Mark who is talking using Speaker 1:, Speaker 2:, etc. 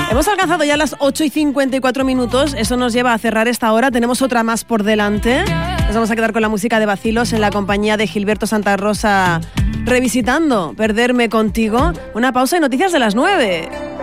Speaker 1: Hemos alcanzado ya las 8:54. Eso nos lleva a cerrar esta hora. Tenemos otra más por delante. Nos vamos a quedar con la música de Vacilos en la compañía de Gilberto Santa Rosa, revisitando Perderme Contigo. Una pausa y noticias de las 9.